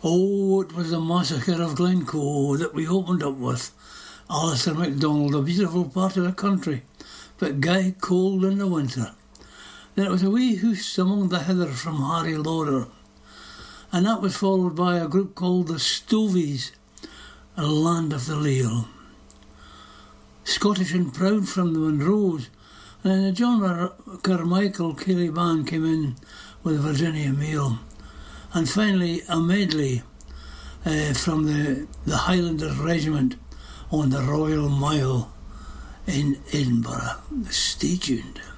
Oh, it was the massacre of Glencoe that we opened up with. Alistair MacDonald, a beautiful part of the country, but Guy cold in the winter. Then it was a wee hoose among the heather from Harry Lauder, and that was followed by a group called the Stovies, a land of the leal. Scottish and proud from the Monroes, and then the John Carmichael Ceilidh band came in with Virginia Mail, and finally a medley from the Highlanders Regiment on the Royal Mile in Edinburgh. Stay tuned.